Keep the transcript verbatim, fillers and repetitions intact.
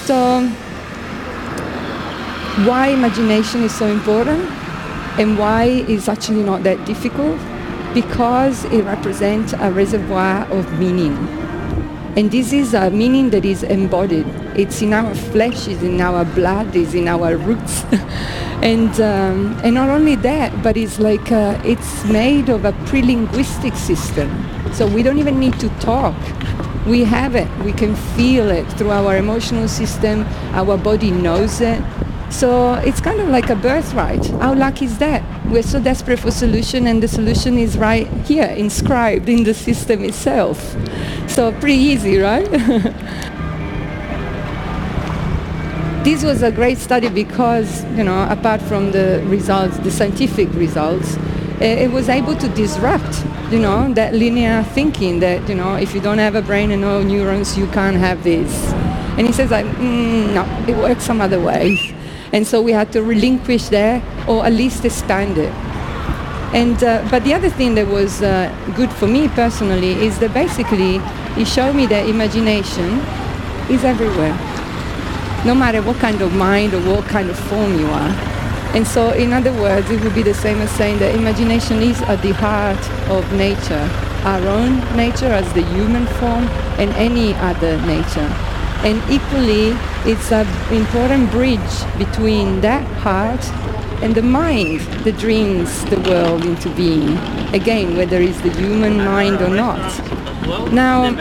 So why imagination is so important and why it's actually not that difficult? Because it represents a reservoir of meaning. And this is a meaning that is embodied. It's in our flesh, it's in our blood, it's in our roots. and um, and not only that, but it's like uh, it's made of a pre-linguistic system. So we don't even need to talk. We have it. We can feel it through our emotional system. Our body knows it. So it's kind of like a birthright. How lucky is that? We're so desperate for solution, and the solution is right here, inscribed in the system itself. So pretty easy, right? This was a great study because, you know, apart from the results, the scientific results, it was able to disrupt, you know, that linear thinking that, you know, if you don't have a brain and no neurons, you can't have this. And he says, like, mm, no, it works some other ways. And so we had to relinquish that, or at least expand it. And uh, but the other thing that was uh, good for me personally is that basically it showed me that imagination is everywhere, no matter what kind of mind or what kind of form you are. And so, in other words, it would be the same as saying that imagination is at the heart of nature, our own nature as the human form and any other nature. And equally, it's an important bridge between that heart and the mind that dreams the world into being. Again, whether it's the human mind or not. Now,